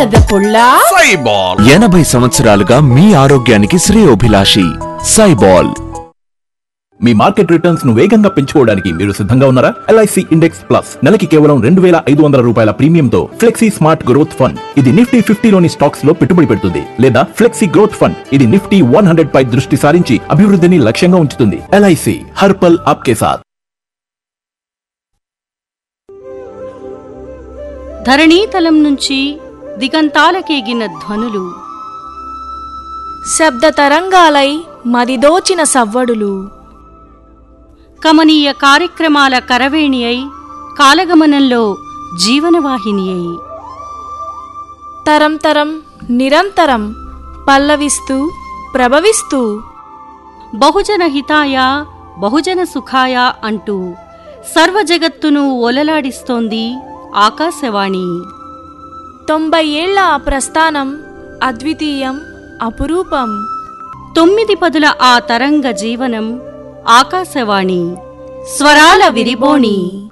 బురద పుల్ల సైబాల్ 80 సంవత్సరాలుగా మీ ఆరోగ్యానికి శ్రేయోభిలాషి సైబాల్. మీ మార్కెట్ రిటర్న్స్ ను వేగంగా పెంచుకోవడానికి మీరు సిద్ధంగా ఉన్నారా? LIC ఇండెక్స్ ప్లస్ నెలకి కేవలం 2500 రూపాయల ప్రీమియంతో ఫ్లెక్సీ స్మార్ట్ గ్రోత్ ఫండ్. ఇది నిఫ్టీ 50లోని స్టాక్స్ లో పెట్టుబడి పెడుతుంది. లేదా ఫ్లెక్సీ గ్రోత్ ఫండ్, ఇది నిఫ్టీ 100 పై దృష్టి సారించి అభివృద్ధిని లక్ష్యంగా ఉంచుతుంది. LIC హర్ పల్ ఆప్కే సాత్. ధరణీతలం నుంచి దిగంతాలకేగిన ధ్వనులు, శబ్ద తరంగాలై మదిదోచిన సవ్వడులు, కమనీయ కార్యక్రమాల కరవేణి అయి కాలగమనంలో జీవనవాహిని అయి తరం తరం నిరంతరం పల్లవిస్తూ ప్రభవిస్తూ బహుజన హితాయ బహుజన సుఖాయ అంటూ సర్వజగత్తును ఒలలాడిస్తోంది ఆకాశవాణి. 90 ఏళ్ల ఆ ప్రస్థానం అద్వితీయం అపురూపం. 9 పదుల ఆ తరంగ జీవనం ఆకాశవాణి. స్వరాల విరిబోణి.